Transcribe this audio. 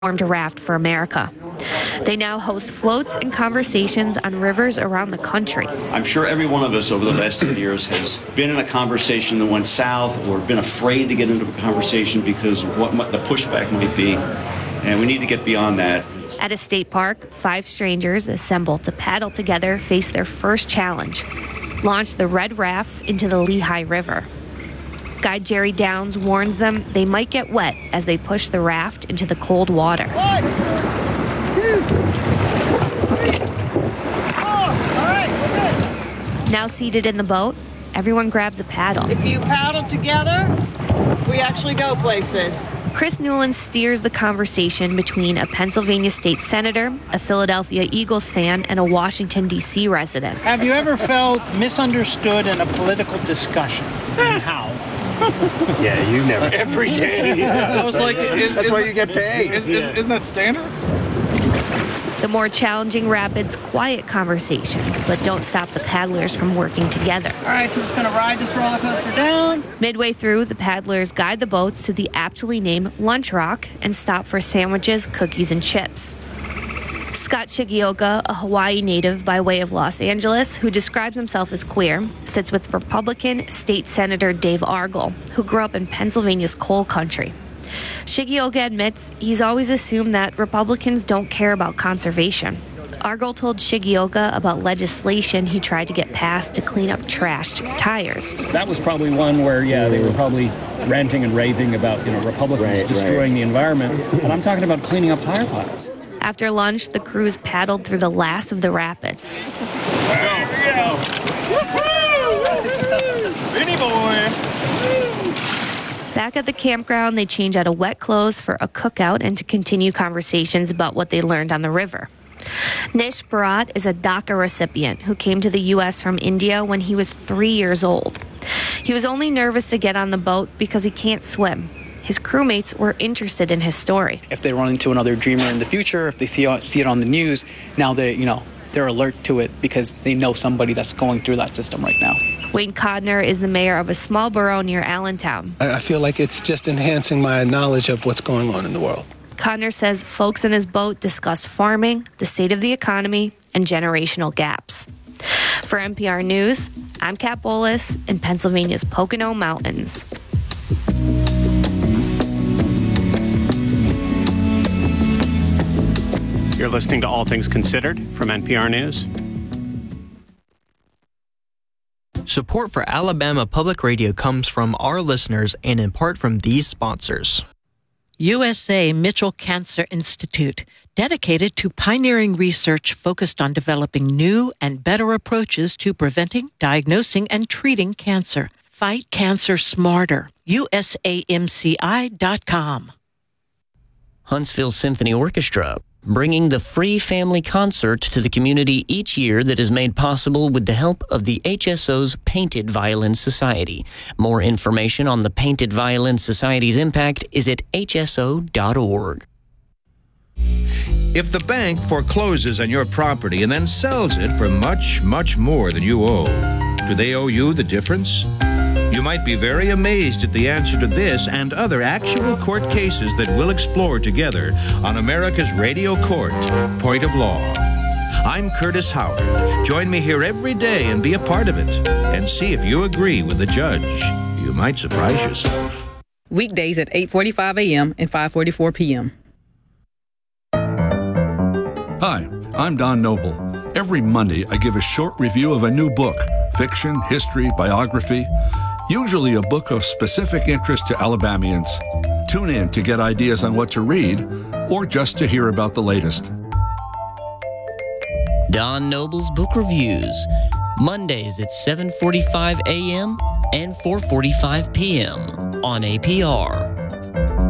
formed a Raft for America. They now host floats and conversations on rivers around the country. I'm sure every one of us over the last 10 years has been in a conversation that went south or been afraid to get into a conversation because of what the pushback might be. And we need to get beyond that. At a state park, 5 strangers assemble to paddle together face their first challenge: launch the red rafts into the Lehigh River. Guide Jerry Downs warns them they might get wet as they push the raft into the cold water. 1, 2, 3. All right, we're good. Now seated in the boat, everyone grabs a paddle. If you paddle together, we actually go places. Chris Newland steers the conversation between a Pennsylvania state senator, a Philadelphia Eagles fan, and a Washington, D.C. resident. Have you ever felt misunderstood in a political discussion? And how? Yeah, you never. Every day. I was like, that's why you get paid. Isn't that standard? The more challenging rapids quiet conversations, but don't stop the paddlers from working together. All right, so we're just going to ride this roller coaster down. Midway through, the paddlers guide the boats to the aptly named Lunch Rock and stop for sandwiches, cookies, and chips. Scott Shigioka, a Hawaii native by way of Los Angeles, who describes himself as queer, sits with Republican State Senator Dave Argel, who grew up in Pennsylvania's coal country. Shigioka admits he's always assumed that Republicans don't care about conservation. Argel told Shigioka about legislation he tried to get passed to clean up trashed tires. That was probably one where, they were probably ranting and raving about, Republicans destroying the environment. But I'm talking about cleaning up tire piles. After lunch, the crews paddled through the last of the rapids. Here we go. Vinny boy. Back at the campground, they change out of wet clothes for a cookout and to continue conversations about what they learned on the river. Nish Bharat is a DACA recipient who came to the U.S. from India when he was 3 years old. He was only nervous to get on the boat because he can't swim. His crewmates were interested in his story. If they run into another dreamer in the future, if they see it on the news, now they're alert to it because they know somebody that's going through that system right now. Wayne Codner is the mayor of a small borough near Allentown. I feel like it's just enhancing my knowledge of what's going on in the world. Codner says folks in his boat discussed farming, the state of the economy, and generational gaps. For NPR News, I'm Kat Bolus in Pennsylvania's Pocono Mountains. You're listening to All Things Considered from NPR News. Support for Alabama Public Radio comes from our listeners and in part from these sponsors. USA Mitchell Cancer Institute, dedicated to pioneering research focused on developing new and better approaches to preventing, diagnosing, and treating cancer. Fight cancer smarter. USAMCI.com. Huntsville Symphony Orchestra, bringing the free family concert to the community each year that is made possible with the help of the HSO's Painted Violin Society. More information on the Painted Violin Society's impact is at hso.org. If the bank forecloses on your property and then sells it for much, much more than you owe, do they owe you the difference? You might be very amazed at the answer to this and other actual court cases that we'll explore together on America's Radio Court, Point of Law. I'm Curtis Howard. Join me here every day and be a part of it. And see if you agree with the judge. You might surprise yourself. Weekdays at 8:45 a.m. and 5:44 p.m. Hi, I'm Don Noble. Every Monday, I give a short review of a new book, fiction, history, biography, usually a book of specific interest to Alabamians. Tune in to get ideas on what to read or just to hear about the latest. Don Noble's Book Reviews, Mondays at 7:45 a.m. and 4:45 p.m. on APR.